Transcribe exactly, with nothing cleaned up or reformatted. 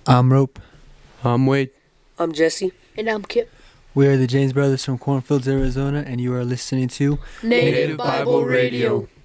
I'm Rope. I'm Wade. I'm Jesse. And I'm Kip. We are the James Brothers from Cornfields, Arizona, and you are listening to Native Bible Radio.